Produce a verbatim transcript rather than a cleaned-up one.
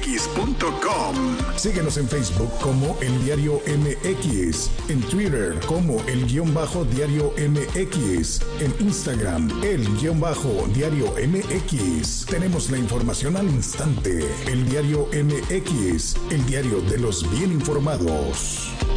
x punto com. Síguenos en Facebook como El Diario M X, en Twitter como El Guión Bajo Diario M X, en Instagram El Guión Bajo Diario M X. Tenemos la información al instante. El Diario M X, el diario de los bien informados.